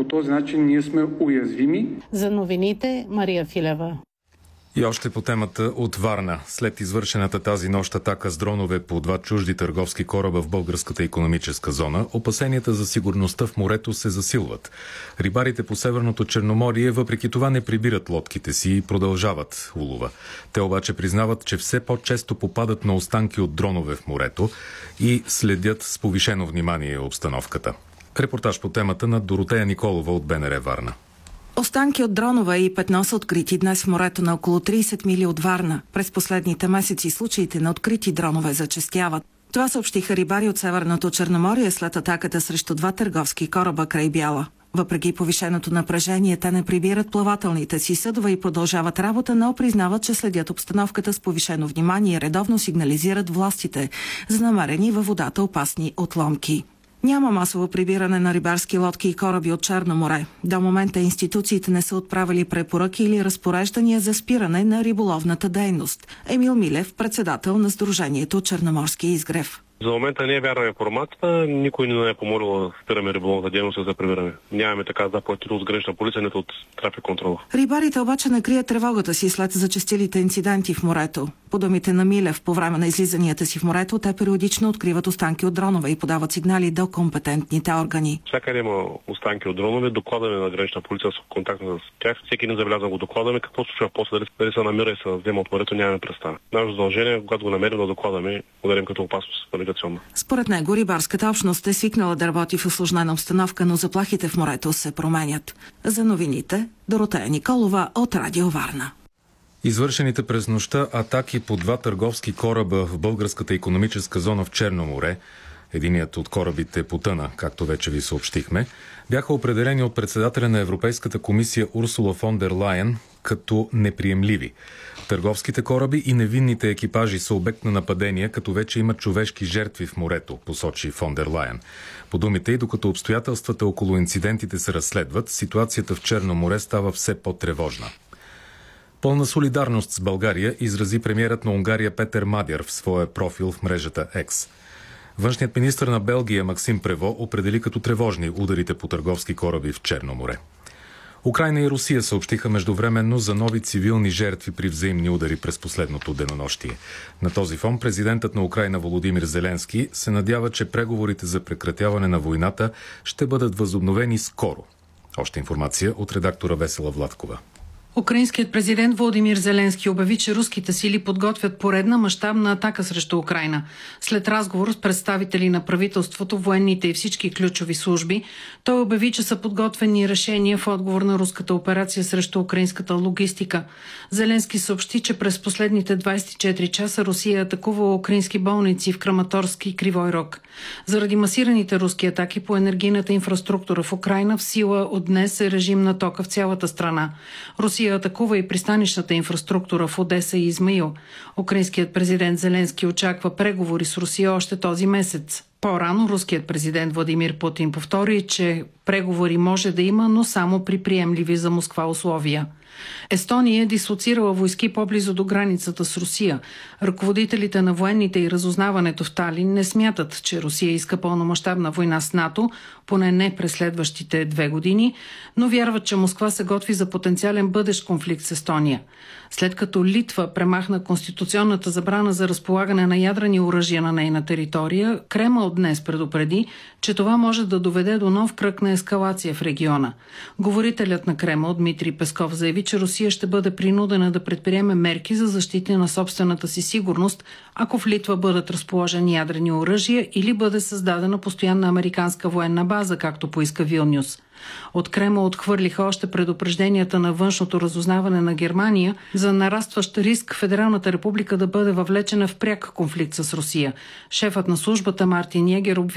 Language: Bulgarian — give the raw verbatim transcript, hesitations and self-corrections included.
този начин ние сме уязвими. За новините Мария Филева. И още по темата от Варна. След извършената тази нощ атака с дронове по два чужди търговски кораба в българската икономическа зона, опасенията за сигурността в морето се засилват. Рибарите по Северното Черноморие въпреки това не прибират лодките си и продължават улова. Те обаче признават, че все по-често попадат на останки от дронове в морето и следят с повишено внимание обстановката. Репортаж по темата на Доротея Николова от БНР Варна. Останки от дронове и петно са открити днес в морето на около трийсет мили от Варна. През последните месеци случаите на открити дронове зачестяват. Това съобщиха рибари от Северното Черноморие след атаката срещу два търговски кораба край Бяла. Въпреки повишеното напрежение, те не прибират плавателните си съдове и продължават работа, но признават, че следят обстановката с повишено внимание и редовно сигнализират властите за намерени във водата опасни отломки. Няма масово прибиране на рибарски лодки и кораби от Черно море. До момента институциите не са отправили препоръки или разпореждания за спиране на риболовната дейност. Емил Милев, председател на Сдружението Черноморски изгрев. За момента не е вярна информацията. Никой не е помолил да спираме риболовната дейност за прибиране. Нямаме така заповед от гранична полиция, нито от трафик контрол. Рибарите обаче не крият тревогата си след зачестилите инциденти в морето. По думите на Милев, по време на излизанията си в морето, те периодично откриват останки от дронове и подават сигнали до компетентните органи. Всякъде има останки от дронове, докладваме на гранична полиция с контакт с тях. Всеки не забелязва го докладваме. Какво случва после, дали, дали се намира и се взема от морето, нямаме представа. Наше задължение, когато го намерим, да докладваме, ударим като опасност. Според него рибарската общност е свикнала да работи в усложнена обстановка, но заплахите в морето се променят. За новините Доротея Николова от Радио Варна. Извършените през нощта атаки по два търговски кораба в българската икономическа зона в Черно море, единият от корабите потъна, както вече ви съобщихме, бяха определени от председателя на Европейската комисия Урсула фон дер Лайен като неприемливи. Търговските кораби и невинните екипажи са обект на нападения, като вече има човешки жертви в морето, посочи фон дер Лайен. По думите и докато обстоятелствата около инцидентите се разследват, ситуацията в Черно море става все по-тревожна. Пълна солидарност с България изрази премиерът на Унгария Петер Мадяр в своя профил в мрежата X. Външният министър на Белгия Максим Прево определи като тревожни ударите по търговски кораби в Черно море. Украйна и Русия съобщиха междувременно за нови цивилни жертви при взаимни удари през последното денонощие. На този фон президентът на Украйна Володимир Зеленски се надява, че преговорите за прекратяване на войната ще бъдат възобновени скоро. Още информация от редактора Весела Владкова. Украинският президент Володимир Зеленски обяви, че руските сили подготвят поредна мащабна атака срещу Украйна. След разговор с представители на правителството, военните и всички ключови служби, той обяви, че са подготвени решения в отговор на руската операция срещу украинската логистика. Зеленски съобщи, че през последните двайсет и четири часа Русия атакува украински болници в Краматорск и Кривой Рог. Заради масираните руски атаки по енергийната инфраструктура в Украйна в сила от днес е режим на тока в цялата страна. Русия атакува и пристанищната инфраструктура в Одеса и Измаил. Украинският президент Зеленски очаква преговори с Русия още този месец. По-рано руският президент Владимир Путин повтори, че преговори може да има, но само при приемливи за Москва условия. Естония е дислоцирала войски по-близо до границата с Русия. Ръководителите на военните и разузнаването в Талин не смятат, че Русия иска пълномащабна война с НАТО, поне не през следващите две години, но вярват, че Москва се готви за потенциален бъдещ конфликт с Естония. След като Литва премахна конституционната забрана за разполагане на ядрени оръжия на нейна територия, Кремъл днес предупреди, че това може да доведе до нов кръг на ескалация в региона. Говорителят на Кремъл Дмитрий Песков заяви, че Русия ще бъде принудена да предприеме мерки за защита на собствената си сигурност, ако в Литва бъдат разположени ядрени оръжия или бъде създадена постоянна американска военна база, както поиска Вилнюс. От Кремъл отхвърлиха още предупрежденията на външното разузнаване на Германия за нарастващ риск Федералната република да бъде въвлечена в пряк конфликт с Русия. Шефът на службата Мартин Егер обвини